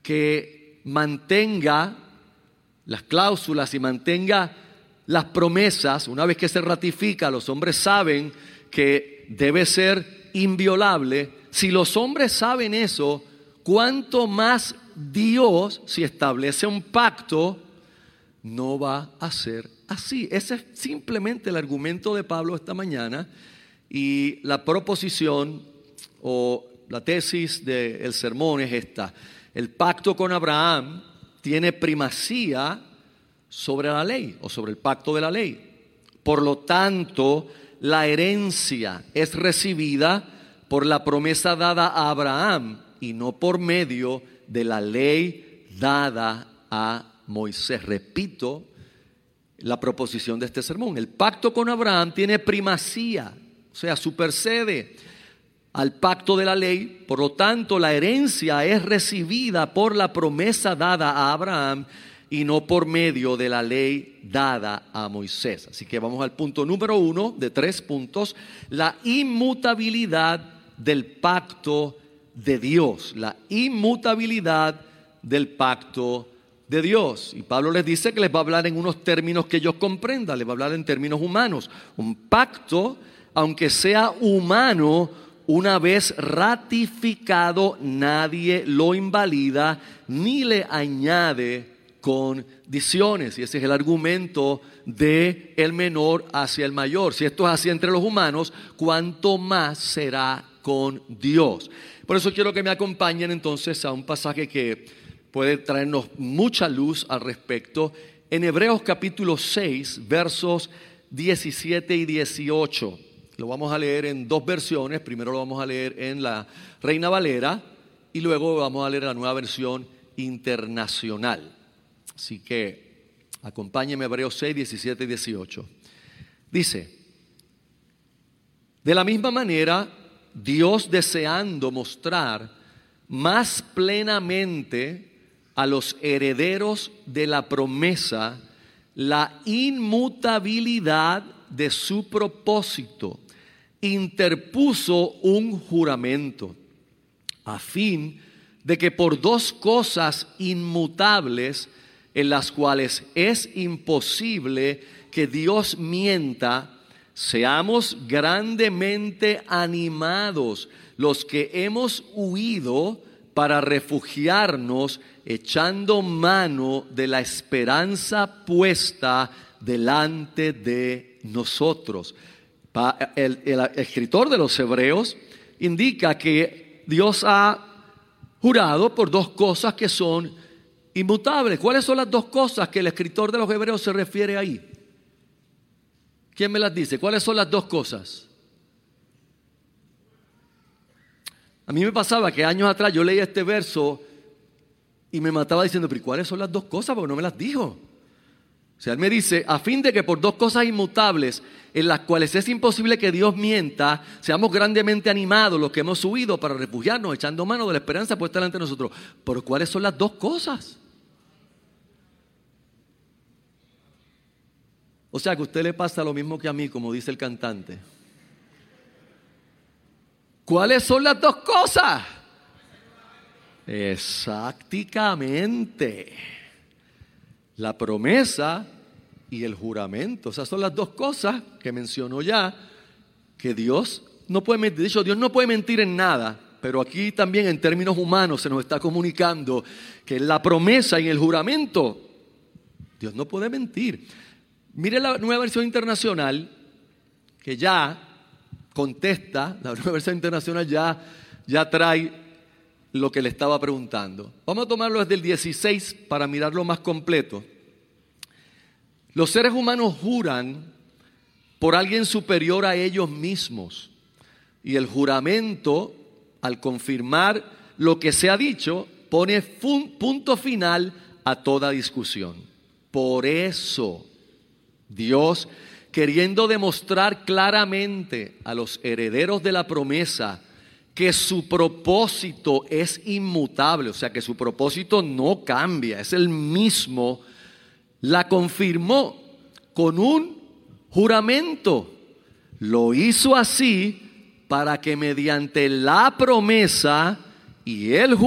que mantenga las cláusulas y mantenga las promesas. Una vez que se ratifica, los hombres saben que debe ser inviolable. Si los hombres saben eso, ¿cuánto más Dios, si establece un pacto, no va a ser así? Ese es simplemente el argumento de Pablo esta mañana, y la proposición o la tesis del sermón es esta: el pacto con Abraham tiene primacía sobre la ley o sobre el pacto de la ley. Por lo tanto, la herencia es recibida por la promesa dada a Abraham y no por medio de la ley dada a Moisés. Repito la proposición de este sermón: el pacto con Abraham tiene primacía, o sea, supersede al pacto de la ley. Por lo tanto, la herencia es recibida por la promesa dada a Abraham y no por medio de la ley dada a Moisés. Así que vamos al punto número 1 de 3 puntos: la inmutabilidad del pacto de Dios. La inmutabilidad del pacto de Dios. Y Pablo les dice que les va a hablar en unos términos que ellos comprendan, les va a hablar en términos humanos. Un pacto, aunque sea humano, una vez ratificado, nadie lo invalida ni le añade condiciones. Y ese es el argumento de el menor hacia el mayor. Si esto es así entre los humanos, ¿cuánto más será con Dios? Por eso quiero que me acompañen entonces a un pasaje que puede traernos mucha luz al respecto. En Hebreos capítulo 6, versos 17 y 18. Lo vamos a leer en dos versiones. Primero lo vamos a leer en la Reina Valera y luego vamos a leer la Nueva Versión Internacional. Así que acompáñenme a Hebreos 6, 17 y 18. Dice: de la misma manera, Dios, deseando mostrar más plenamente a los herederos de la promesa la inmutabilidad de su propósito, interpuso un juramento, a fin de que por dos cosas inmutables, en las cuales es imposible que Dios mienta, seamos grandemente animados los que hemos huido para refugiarnos, echando mano de la esperanza puesta delante de nosotros. El escritor de los Hebreos indica que Dios ha jurado por dos cosas que son inmutables. ¿Cuáles son las dos cosas que el escritor de los Hebreos se refiere ahí? ¿Quién me las dice? ¿Cuáles son las dos cosas? A mí me pasaba que años atrás yo leía este verso y me mataba diciendo: ¿pero cuáles son las dos cosas? Porque no me las dijo. O sea, él me dice: a fin de que por dos cosas inmutables, en las cuales es imposible que Dios mienta, seamos grandemente animados los que hemos huido para refugiarnos, echando mano de la esperanza puesta delante de nosotros. ¿Pero cuáles son las dos cosas? O sea, que a usted le pasa lo mismo que a mí, como dice el cantante. ¿Cuáles son las dos cosas? Exactamente. La promesa y el juramento. Esas son las dos cosas que mencionó ya, que Dios no puede mentir. De hecho, Dios no puede mentir en nada, pero aquí también en términos humanos se nos está comunicando que la promesa y el juramento, Dios no puede mentir. Mire la Nueva Versión Internacional, que ya contesta. La Nueva Versión Internacional ya trae lo que le estaba preguntando. Vamos a tomarlo desde el 16 para mirarlo más completo. Los seres humanos juran por alguien superior a ellos mismos, y el juramento, al confirmar lo que se ha dicho, pone punto final a toda discusión. Por eso Dios, queriendo demostrar claramente a los herederos de la promesa que su propósito es inmutable, o sea que su propósito no cambia, es el mismo, la confirmó con un juramento. Lo hizo así para que mediante la promesa y el juramento